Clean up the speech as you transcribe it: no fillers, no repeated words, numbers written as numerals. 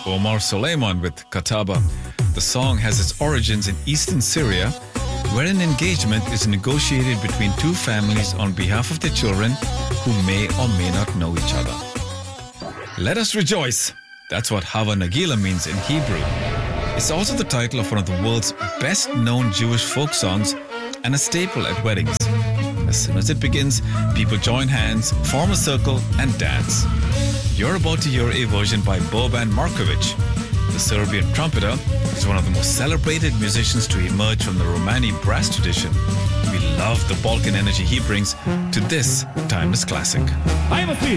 Omar Soleiman with Kataba. The song has its origins in eastern Syria, where an engagement is negotiated between two families on behalf of their children who may or may not know each other. Let us rejoice. That's what Hava Nagila means in Hebrew. It's also the title of one of the world's best-known Jewish folk songs and a staple at weddings. As soon as it begins, people join hands, form a circle, and dance. You're about to hear a version by Boban Markovic. The Serbian trumpeter is one of the most celebrated musicians to emerge from the Romani brass tradition. We love the Balkan energy he brings to this timeless classic.